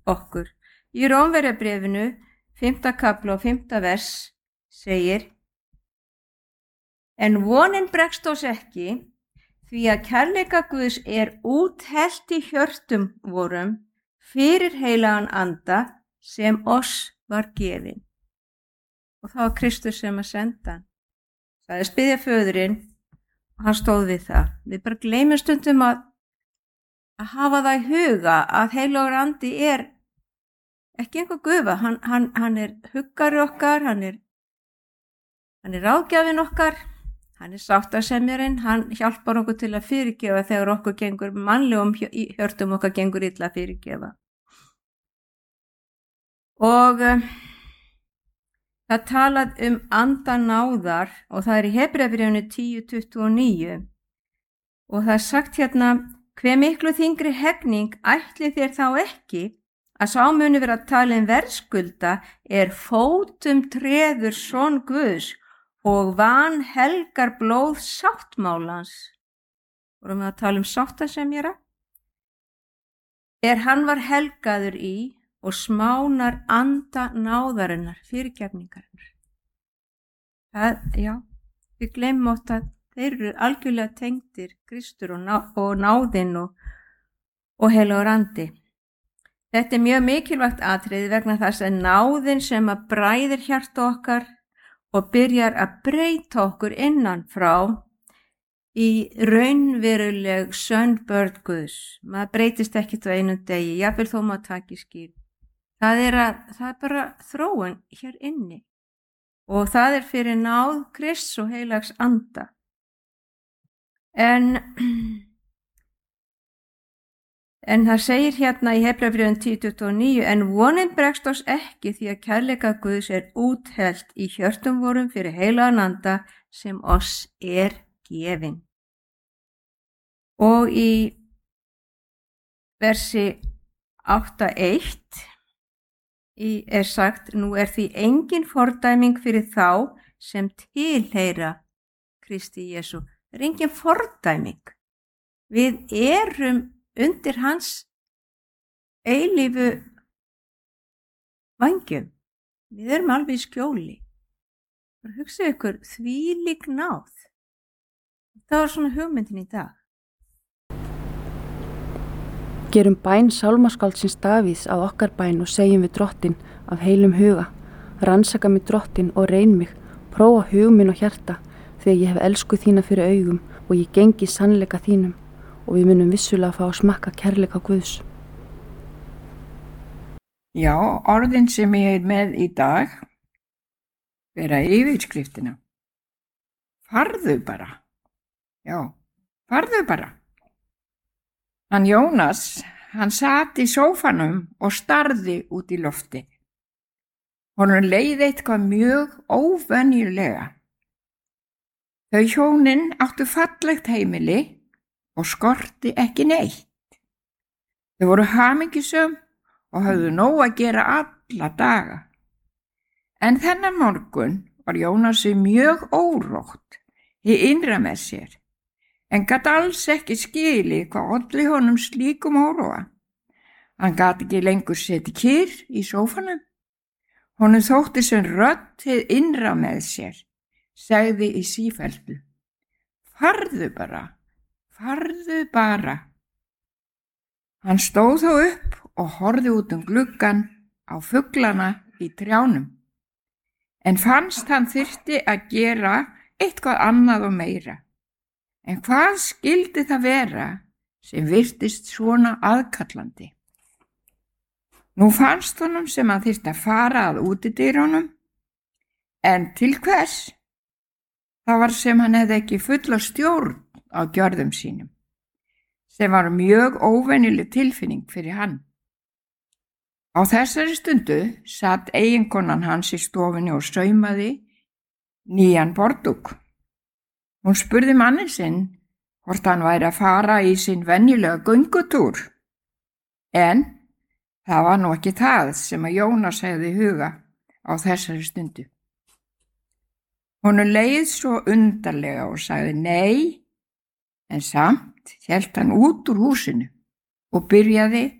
okkur. Í Rómverjabréfinu, 5. kafla og 5. vers segir: En vonin bregst oss ekki, því að kærleika Guðs úthellt í hjörtum vorum fyrir heilagan anda sem oss var gefinn. Og það var Kristus sem að senda hann. Sagðist biðja föðurinn og hann stóð við það. Við bara gleymum stundum að hafa það í huga að heilagur andi ekki einhver gufa. Hann huggari okkar, hann ráðgjafinn okkar, hann sáttasemjarinn, hann hjálpar okkur til að fyrirgefa þegar okkur gengur mannlegum hjörtum okkar gengur illa að fyrirgefa. Og það talað andanáðar og það í Hebreabréfinu 10:29 og það sagt hérna: Hve miklu þyngri hegning ætli þér þá ekki að sá muni vera talin verðskulda fótum treður son Guðs og vanhelgar blóð sáttmálans. Vorum við að tala sáttasemjara? Hann var helgaður í og smánar anda náðarinnar, fyrirgefningarinnar. Já, við gleymum oft að þeir eru algjörlega tengdir Kristur og náðinn og heilagur andi. Þetta mjög mikilvægt atriði vegna þess að náðinn sem að bræðir hjarta okkar og byrjar að breyta okkur innan frá í raunveruleg sönn börn Guðs. Maður breytist ekkert á einum degi, jafnvel þó maður taki skil. Það er bara þróun hér inni og það fyrir náð Krists og heilags anda. En það segir hérna í Hebreabréfinu 10:29: En vonin bregst oss ekki því að kærleika Guðs úthellt í hjörtum vorum fyrir heilagan anda sem oss gefinn. Og í versi 8:1 sagt: Nú því engin fordæming fyrir þá sem tilheyra Kristi Jesú. Það engin fordæming. Við erum undir hans eilífu vængjum. Við erum alveg í skjóli. Hugsið ykkur, þvílík náð. Það var svona hugmyndin í dag. Gerum bæn sálmaskáldsins Davíðs að okkar bæn og segjum við Drottinn af heilum huga: Rannsaka mig Drottinn og reyn mig, prófa hug minn og hjarta, þegar ég hef elsku þína fyrir augum og ég gengi sannleika þínum, og við munum vissulega fá að smakka kærleika Guðs. Já, orðin sem ég með í dag vera yfirskriftina: Farðu bara. Já, farðu bara. Hann Jónas, hann sat í sófanum og starði út í lofti. Honum leið eitthvað mjög óvenjulega. Þau hjónin áttu fallegt heimili og skorti ekki neitt. Þau voru hamingjusöm og höfðu nóg að gera alla daga. En þennan morgun var Jónasi mjög órótt í innra með sér, en gat alls ekki skilið hvað olli honum slíkum óróa. Hann gat ekki lengur setið kyrr í sófanum. Honum þótti sem rödd hið innra með sér segði í sífellu: Farðu bara, farðu bara. Hann stóð þó upp og horfði út gluggann á fuglana í trjánum, en fannst hann þyrfti að gera eitthvað annað og meira. En hvað skyldi það vera sem virtist svona aðkallandi? Nú fannst honum sem hann þyrfti að fara að útidyrunum, en til hvers? Það var sem hann hefði ekki fulla stjórn á gjörðum sínum, sem var mjög óvenjuleg tilfinning fyrir hann. Á þessari stundu satt eiginkonan hans í stofunni og saumaði nýjan bordúk. Hún spurði manninn sinn hvort hann væri að fara í sinn venjulega göngutúr, en það var nú ekki það sem að Jónas hefði í huga á þessari stundu. Honum leið svo undarlega og sagði nei, en samt hélt hann út úr húsinu og byrjaði